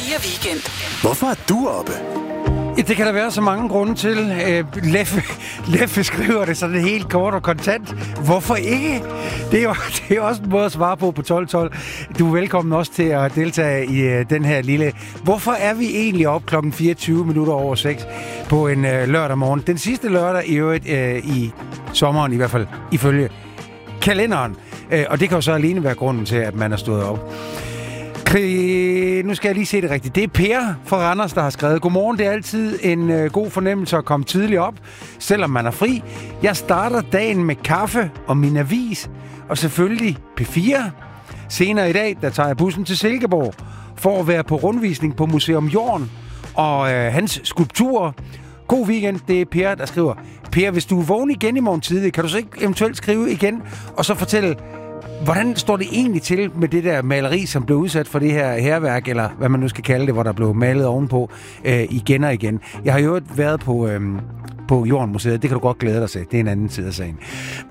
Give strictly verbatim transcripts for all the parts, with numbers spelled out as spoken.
fire Weekend. Hvorfor er du oppe? Ja, det kan der være så mange grunde til. Øh, Leffe, Leffe skriver det sådan helt kort og kontant. Hvorfor ikke? Det er jo det er også en måde at svare på på tolv tolv. Du er velkommen også til at deltage i uh, den her lille... Hvorfor er vi egentlig op klokken fireogtyve minutter over seks på en uh, lørdag morgen? Den sidste lørdag i øvrigt uh, i sommeren, i hvert fald ifølge kalenderen. Uh, og det kan jo så alene være grunden til, at man er stået op. Nu skal jeg lige se det rigtigt. Det er Per fra Randers, der har skrevet: Godmorgen, det er altid en øh, god fornemmelse at komme tidligt op, selvom man er fri. Jeg starter dagen med kaffe og min avis, og selvfølgelig P fire. Senere i dag, der tager jeg bussen til Silkeborg for at være på rundvisning på Museum Jorden og øh, hans skulpturer. God weekend, det er Per, der skriver. Per, hvis du er vågen igen i morgen tidlig, kan du så ikke eventuelt skrive igen, og så fortælle, hvordan står det egentlig til med det der maleri, som blev udsat for det her hærværk, eller hvad man nu skal kalde det, hvor der blev malet ovenpå øh, igen og igen? Jeg har jo været på, øh, på Jordenmuseet, det kan du godt glæde dig til. Det er en anden side af sagen.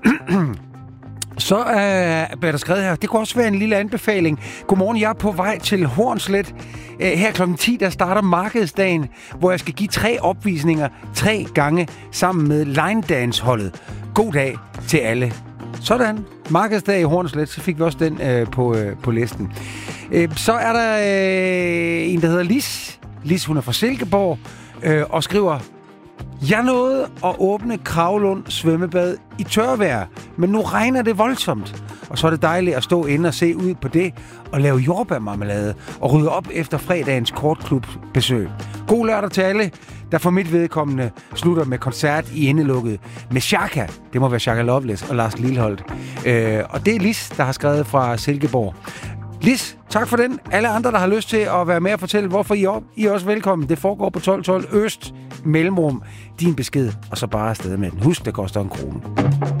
Så øh, bliver der skrevet her, det kunne også være en lille anbefaling. Godmorgen, jeg er på vej til Hornslet. Øh, her klokken ti, der starter markedsdagen, hvor jeg skal give tre opvisninger tre gange sammen med Line Dance-holdet. God dag til alle. Sådan. Markedsdag i Hornslet, så fik vi også den øh, på, øh, på listen. Øh, så er der øh, en, der hedder Lis. Lis, hun er fra Silkeborg, øh, og skriver: Jeg nåede at åbne Kravlund svømmebad i tørvejr, men nu regner det voldsomt. Og så er det dejligt at stå inde og se ud på det og lave jordbærmarmelade og rydde op efter fredagens kortklubbesøg. God lørdag til alle, der for mit vedkommende slutter med koncert i indelukket med Chaka. Det må være Chaka Loveless og Lars Lilholt. Øh, og det er Lis, der har skrevet fra Silkeborg. Lis, tak for den. Alle andre, der har lyst til at være med og fortælle, hvorfor I er op, I er også velkommen. Det foregår på tolv tolv Øst Mellemrum. Din besked, og så bare afsted med den. Husk, det koster en krone.